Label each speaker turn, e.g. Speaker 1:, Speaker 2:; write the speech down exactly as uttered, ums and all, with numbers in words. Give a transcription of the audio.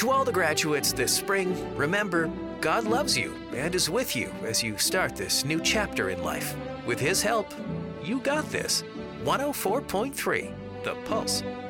Speaker 1: To all the graduates this spring, remember, God loves you and is with you as you start this new chapter in life. With His help, you got this. one oh four point three, The Pulse.